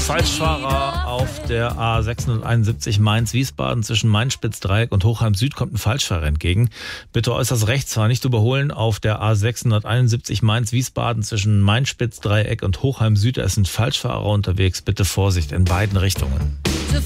Falschfahrer auf der A671 Mainz-Wiesbaden zwischen Main-Spitz-Dreieck und Hochheim Süd kommt ein Falschfahrer entgegen. Bitte äußerst rechts fahren, nicht überholen. Auf der A671 Mainz-Wiesbaden zwischen Main-Spitz-Dreieck und Hochheim Süd ist ein Falschfahrer unterwegs. Bitte Vorsicht in beiden Richtungen.